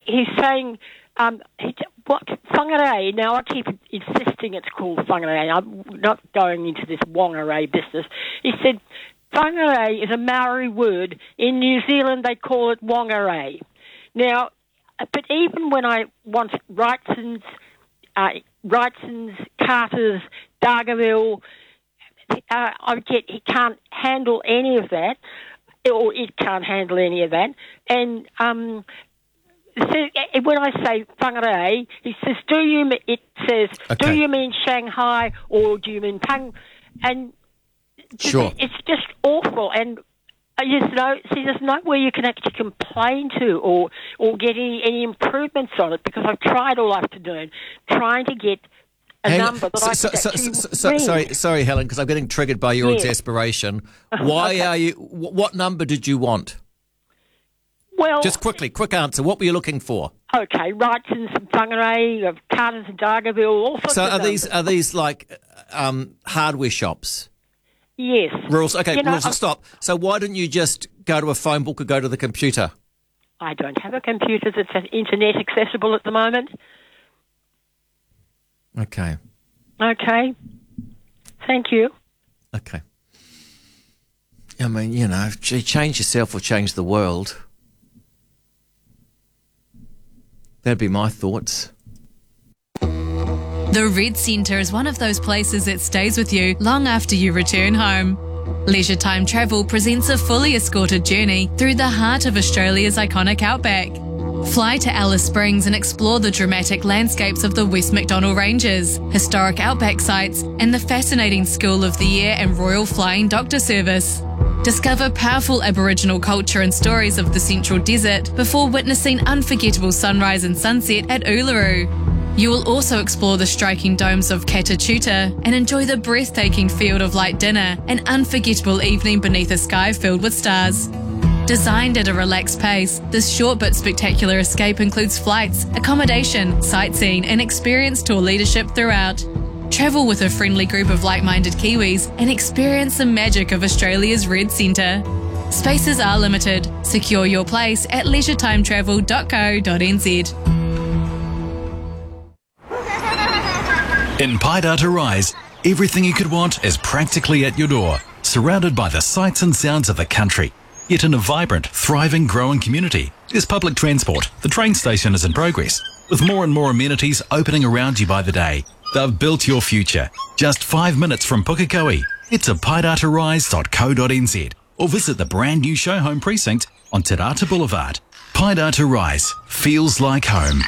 he's saying, what whangarei? Now I keep insisting it's called whangarei. I'm not going into this wongarei business. He said whangarei is a Maori word. In New Zealand they call it wongarei. Now, but even when I want Wrightson's, Carter's, Dargaville, I get he can't handle any of that, or it can't handle any of that. And so when I say whangarei, he says, do you mean Shanghai or do you mean Pang? And sure. It's just awful. And there's nowhere you can actually complain to or get any improvements on it, because I've tried all afternoon trying to get a number that I could actually Sorry, Helen, because I'm getting triggered by your exasperation. Why are you? What number did you want? Well, just quick answer. What were you looking for? Okay, Wrightson's and Whangarei, Carter's and Dargaville, all sorts of numbers. Are these like hardware shops? Yes. Rules. Okay, stop. So why didn't you just go to a phone book or go to the computer? I don't have a computer that's internet accessible at the moment. Okay. Thank you. Okay. I mean, change yourself or change the world. That'd be my thoughts. The Red Centre is one of those places that stays with you long after you return home. Leisure Time Travel presents a fully escorted journey through the heart of Australia's iconic outback. Fly to Alice Springs and explore the dramatic landscapes of the West Macdonnell Ranges, historic outback sites, and the fascinating School of the Air and Royal Flying Doctor Service. Discover powerful Aboriginal culture and stories of the Central Desert before witnessing unforgettable sunrise and sunset at Uluru. You will also explore the striking domes of Katachuta and enjoy the breathtaking Field of Light dinner, an unforgettable evening beneath a sky filled with stars. Designed at a relaxed pace, this short but spectacular escape includes flights, accommodation, sightseeing and experienced tour leadership throughout. Travel with a friendly group of like-minded Kiwis and experience the magic of Australia's Red Centre. Spaces are limited. Secure your place at leisuretimetravel.co.nz. In Paidata Rise, everything you could want is practically at your door, surrounded by the sights and sounds of the country. Yet in a vibrant, thriving, growing community, there's public transport. The train station is in progress, with more and more amenities opening around you by the day. They've built your future. Just 5 minutes from Pukekohe. Head to paidatarise.co.nz or visit the brand new show home precinct on Te Rata Boulevard. Paidata Rise feels like home.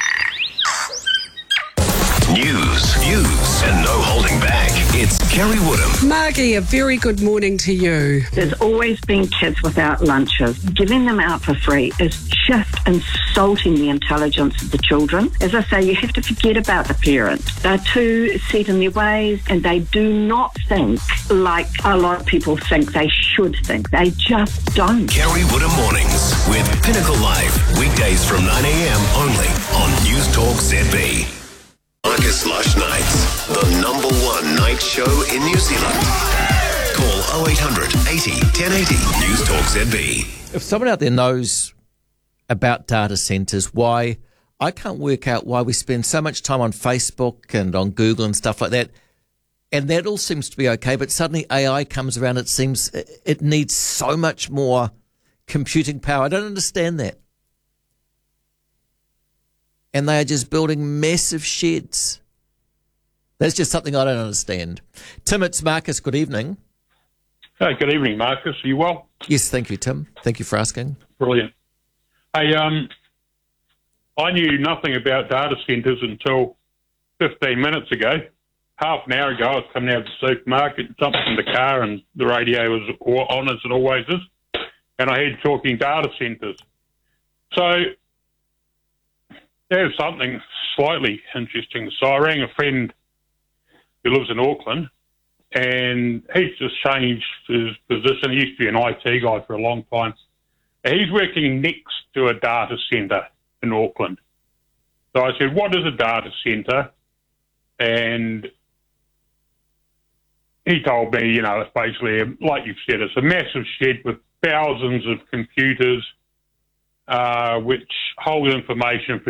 News, views, and no holding back. It's Kerry Woodham. Margie, a very good morning to you. There's always been kids without lunches. Giving them out for free is just insulting the intelligence of the children. As I say, you have to forget about the parents. They're too set in their ways and they do not think like a lot of people think they should think. They just don't. Kerry Woodham Mornings with Pinnacle Live. Weekdays from 9 a.m. only on News Talk ZB. Marcus Lush Nights, the #1 night show in New Zealand. Call 0800 80 1080 News Talk ZB. If someone out there knows about data centres, why I can't work out why we spend so much time on Facebook and on Google and stuff like that, and that all seems to be okay, but suddenly AI comes around, it seems it needs so much more computing power. I don't understand that. And they are just building massive sheds. That's just something I don't understand. Tim, it's Marcus. Good evening. Hey, good evening, Marcus. Are you well? Yes, thank you, Tim. Thank you for asking. Brilliant. Hey, I knew nothing about data centres until 15 minutes ago. Half an hour ago, I was coming out of the supermarket, jumped in the car, and the radio was on, as it always is, and I heard talking data centres. So there's something slightly interesting. So I rang a friend who lives in Auckland, and he's just changed his position. He used to be an IT guy for a long time. He's working next to a data centre in Auckland. So I said, what is a data centre? And he told me, it's basically, like you've said, it's a massive shed with thousands of computers which hold information for